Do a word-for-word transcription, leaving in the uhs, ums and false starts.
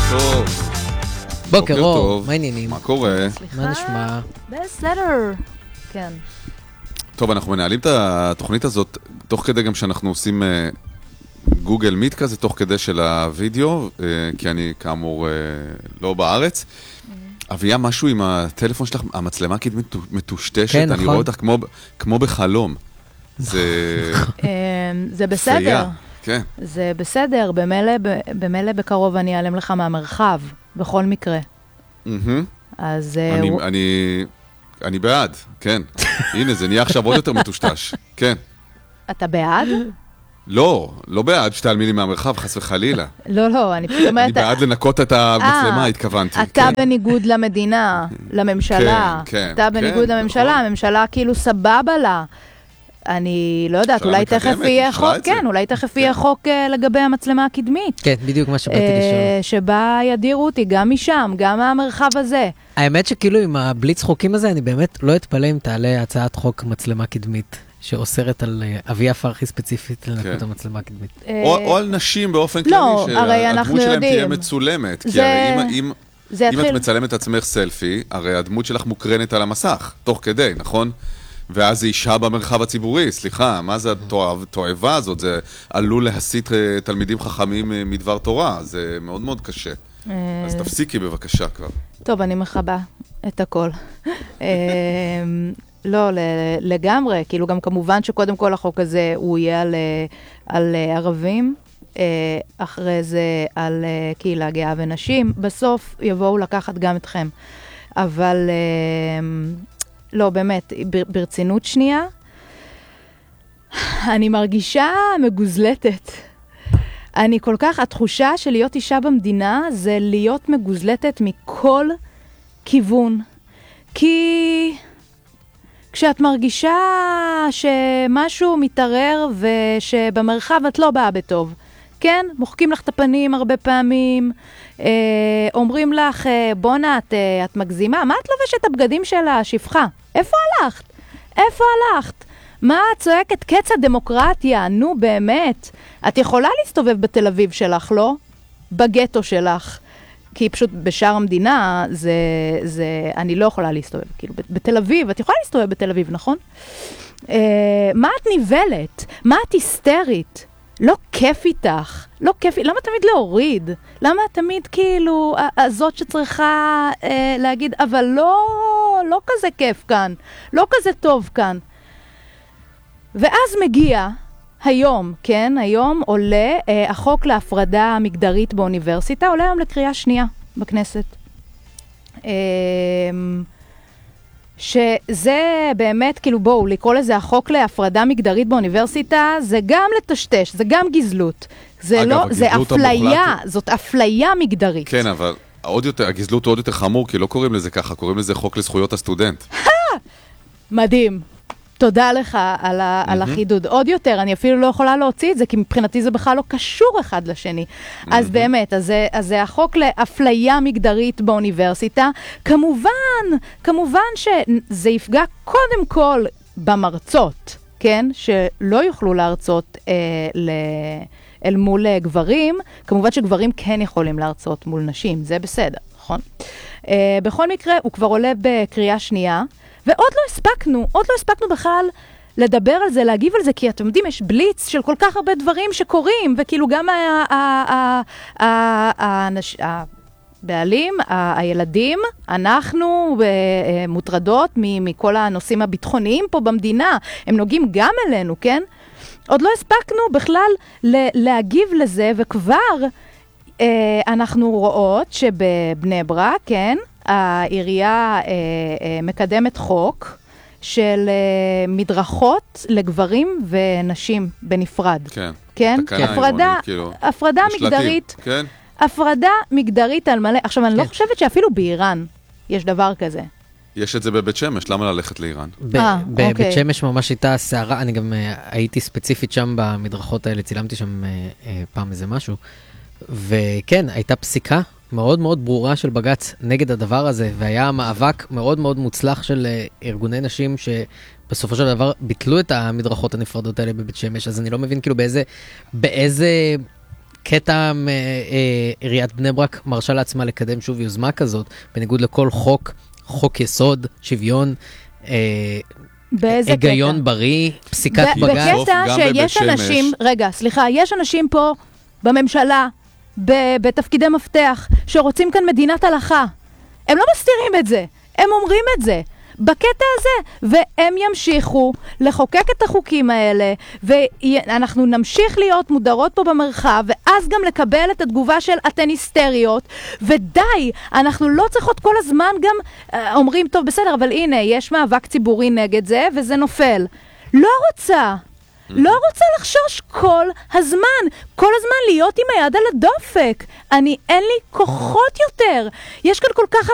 טוב. בוקר אור, מה העניינים? מה קורה? מה נשמע? בסדר. כן. טוב, אנחנו מנהלים את התוכנית הזאת תוך כדי גם שאנחנו עושים גוגל מיט כזה, תוך כדי של הוידאו, כי אני כאמור לא בארץ. אביה, משהו עם הטלפון שלך, המצלמה הקדמית מטושטשת, כן, אני נכון. רואה אותך כמו, כמו בחלום. זה... זה בסדר. פייה, כן. זה בסדר, במילא, במילא בקרוב אני אעלם לך מהמרחב, בכל מקרה. מהמם. אז... אני, הוא- אני, אני בעד, כן. הנה, זה נהיה עכשיו עוד יותר מטושטש. כן. אתה בעד? לא, לא בעד שתעלמי לי מהמרחב, חס וחלילה. לא, לא, אני פשוט אני אומרת... בעד לנקות את המצלמה, אה, התכוונתי. אתה כן. בניגוד למדינה, לממשלה. כן, כן, אתה בניגוד כן, לממשלה, נכון. הממשלה כאילו סבבה לה. אני לא יודעת, הממשלה אולי תכף מקדמת, יהיה אישרה חוק, את זה. כן, אולי תכף כן. יהיה חוק אה, לגבי המצלמה הקדמית. כן, בדיוק מה שבאתי אה, לשאול. שבה ידירו אותי גם משם, גם מהמרחב הזה. האמת שכאילו עם הבליץ חוקים הזה, אני באמת לא אתפלא אם תעלה הצעת חוק מצלמה קדמית, שאוסרת על אה, אביה פרחי ספציפית לנקות כן. המצלמה הקדמית. אה, או, או על נשים באופן לא, כללי, הרי אנחנו שהדמות שלהם תהיה יודעים. מצולמת. כי זה- הרי אם, אם, זה אם את יתחיל... מצלמת עצמך סלפי, הרי הדמות שלך מוקרנת על המסך, תוך כדי, נכון? ואז זה אישה במרחב הציבורי, סליחה, מה זה התועבה הזאת? זה עלול להסית אה, תלמידים חכמים אה, מדבר תורה, זה מאוד מאוד קשה. אה, אז תפסיקי בבקשה כבר. טוב, אני מחבה את הכל. אה, לא, ל- לגמרי, כאילו גם כמובן שקודם כל החוק הזה הוא יהיה על, אה, על אה, ערבים, אה, אחרי זה על אה, קהילה גאה ונשים, בסוף יבואו לקחת גם אתכם. אבל אה, לא, באמת, בר- ברצינות שנייה, אני מרגישה מגוזלתת. אני כל כך, התחושה של להיות אישה במדינה זה להיות מגוזלתת מכל כיוון. כי כשאת מרגישה שמשהו מתערער ושבמרחב את לא באה בטוב, כן? מוחקים לך את הפנים הרבה פעמים, אה, אומרים לך, אה, בונה, את, אה, את מגזימה, מה את לובשת את הבגדים של השפחה? איפה הלכת? איפה הלכת? מה את צועקת? קץ הדמוקרטיה, נו באמת. את יכולה להסתובב בתל אביב שלך, לא? בגטו שלך. כי פשוט בשאר המדינה, זה, זה, אני לא יכולה להסתובב. כאילו, בתל אביב, את יכולה להסתובב בתל אביב, נכון? אה, מה את ניבלת? מה את היסטרית? לא כיף איתך. לא כיף, למה תמיד להוריד? למה תמיד כאילו, הזאת שצריכה אה, להגיד, אבל לא, לא כזה כיף כאן. לא כזה טוב כאן. ואז מגיע היום, כן, היום עולה אה, החוק להפרדה מגדרית באוניברסיטה, עולה היום לקריאה שנייה בכנסת. אה, שזה באמת, כאילו בואו, לקרוא לזה החוק להפרדה מגדרית באוניברסיטה, זה גם לטשטש, זה גם גזלות. זה אגב, לא, זה הגזלות אפליה, המוחלטת. זאת אפליה מגדרית. כן, אבל עוד יותר, הגזלות הוא עוד יותר חמור, כי לא קוראים לזה ככה, קוראים לזה חוק לזכויות הסטודנט. מדהים. תודה לך על, ה- על החידוד. עוד יותר, אני אפילו לא יכולה להוציא את זה, כי מבחינתי זה בכלל לא קשור אחד לשני. אז באמת, אז זה, אז זה החוק לאפליה מגדרית באוניברסיטה. כמובן, כמובן שזה יפגע קודם כל במרצות, כן? שלא יוכלו להרצות אה, ל... אל מול אה, גברים. כמובן שגברים כן יכולים להרצות מול נשים, זה בסדר, נכון? אה, בכל מקרה, הוא כבר עולה בקריאה שנייה, ועוד לא הספקנו, עוד לא הספקנו בכלל לדבר על זה, להגיב על זה, כי אתם יודעים, יש בליץ של כל כך הרבה דברים שקורים, וכאילו גם ה- ה- ה- ה- האנש- הבעלים, ה- הילדים, אנחנו אה, מוטרדות מ- מכל הנושאים הביטחוניים פה במדינה, הם נוגעים גם אלינו, כן? עוד לא הספקנו בכלל ל- להגיב לזה, וכבר אה, אנחנו רואות שבבני ברק, כן? העירייה אה, אה, מקדמת חוק של אה, מדרכות לגברים ונשים בנפרד. כן. כן? תקנה הפרדה, עירונית, כאילו. הפרדה בשלטים, מגדרית, כן? הפרדה מגדרית על מלא. עכשיו, אני לא כן. חושבת שאפילו באיראן יש דבר כזה. יש את זה בבית שמש, למה ללכת לאיראן? ב- אה, בבית אוקיי. שמש ממש הייתה סערה, אני גם אה, הייתי ספציפית שם במדרכות האלה, צילמתי שם אה, אה, פעם איזה משהו, וכן, הייתה פסיקה מאוד מאוד ברורה של בג"ץ נגד הדבר הזה, והיה מאבק מאוד מאוד מוצלח של אה, ארגוני נשים שבסופו של דבר ביטלו את המדרכות הנפרדות האלה בבית שמש, אז אני לא מבין כאילו באיזה, באיזה קטע עיריית בני ברק מרשה לעצמה לקדם שוב יוזמה כזאת, בניגוד לכל חוק, חוק יסוד, שוויון, באיזה היגיון קטע? בריא, פסיקת ב- בג"ץ. בקטע גם שיש בבית אנשים, שמש. רגע, סליחה, יש אנשים פה בממשלה, ב- בתפקידי מפתח, שרוצים כאן מדינת הלכה. הם לא מסתירים את זה, הם אומרים את זה. בקטע הזה, והם ימשיכו לחוקק את החוקים האלה, ואנחנו נמשיך להיות מודרות פה במרחב, ואז גם לקבל את התגובה של אתן היסטריות, ודי, אנחנו לא צריכות כל הזמן גם, אה, אומרים, טוב, בסדר, אבל הנה, יש מאבק ציבורי נגד זה, וזה נופל. לא רוצה. לא רוצה לחשוש כל הזמן, כל הזמן להיות עם היד על הדופק. אני, אין לי כוחות יותר. יש כאן כל כך